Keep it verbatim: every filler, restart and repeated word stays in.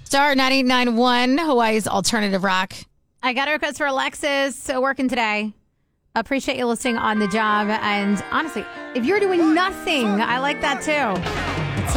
Star ninety-nine point one, Hawaii's alternative rock. I got a request for Alexis, so working today. Appreciate you listening on the job. And honestly, if you're doing nothing, I like that too.